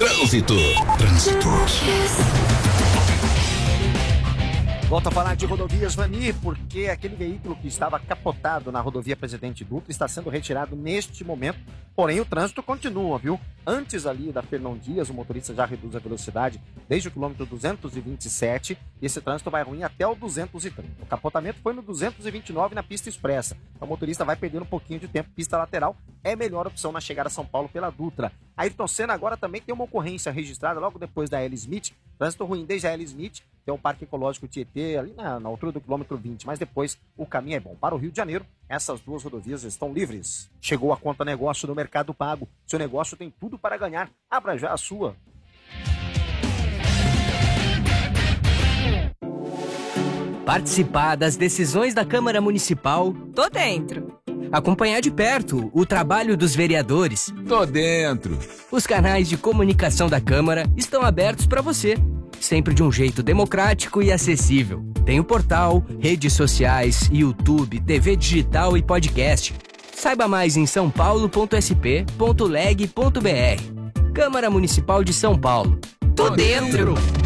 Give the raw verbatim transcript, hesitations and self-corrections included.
Trânsito. Trânsito. Volto a falar de rodovias, Vani, porque aquele veículo que estava capotado na rodovia Presidente Dutra está sendo retirado neste momento, porém o trânsito continua, viu? Antes ali da Fernão Dias, o motorista já reduz a velocidade desde o quilômetro duzentos e vinte e sete e esse trânsito vai ruim até o duzentos e trinta. O capotamento foi no duzentos e vinte e nove na pista expressa, então o motorista vai perder um pouquinho de tempo. Pista lateral é a melhor opção na chegada a São Paulo pela Dutra. A Ayrton Senna agora também tem uma ocorrência registrada logo depois da L. Smith, trânsito ruim desde a L. Smith, tem o Parque Ecológico Tietê ali na, na altura do quilômetro vinte, mas depois o caminho é bom. Para o Rio de Janeiro, essas duas rodovias estão livres. Chegou a conta negócio do Mercado Pago. Seu negócio tem tudo para ganhar. Abra já a sua. Participar das decisões da Câmara Municipal. Tô dentro. Acompanhar de perto o trabalho dos vereadores. Tô dentro. Os canais de comunicação da Câmara estão abertos para você, sempre de um jeito democrático e acessível. Tem o portal, redes sociais, YouTube, T V digital e podcast. Saiba mais em são paulo ponto s p ponto leg ponto b r. Câmara Municipal de São Paulo. Tô dentro.